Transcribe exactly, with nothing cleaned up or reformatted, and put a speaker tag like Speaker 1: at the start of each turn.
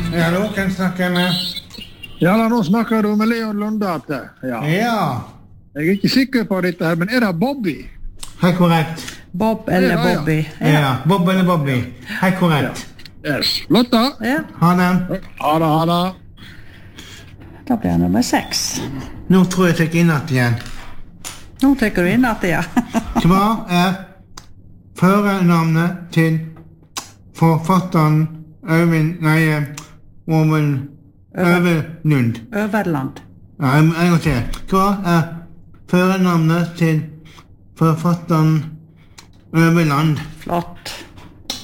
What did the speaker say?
Speaker 1: Hallo, hvem snakker med?
Speaker 2: Ja, da, nå snakker du med Leon Lundate. Ja.
Speaker 1: Ja.
Speaker 2: Jeg er ikke sikker på dette her, men er det Bobby?
Speaker 1: Hei, korrekt.
Speaker 3: Bob eller
Speaker 2: Ja, ja.
Speaker 3: Bobby.
Speaker 1: Ja, Bob eller Bobby. Hei, korrekt.
Speaker 2: Yes. Lotta?
Speaker 3: Ja,
Speaker 1: Ha det.
Speaker 2: Ha det, ha det.
Speaker 3: da blir det nummer seks.
Speaker 1: Nå tror jeg jeg tar inn at igjen.
Speaker 3: Nå tenker du inn at det, ja.
Speaker 1: Hva er førernavnet til forfatteren Øyvind, nei, Åmen Øverlund?
Speaker 3: Øverland.
Speaker 1: Ja, en en gang til. Hva er førernavnet til forfatteren Øverland?
Speaker 3: Flott.